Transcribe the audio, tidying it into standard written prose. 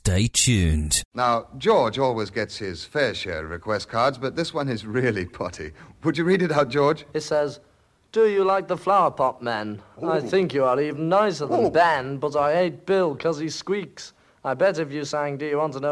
Stay tuned. Now, George always gets his fair share of request cards, but this one is really potty. Would you read it out, George? It says, "Do you like the flower pot men? Ooh. I think you are even nicer than Ben, but I hate Bill 'cause he squeaks. I bet if you sang, 'Do you want to know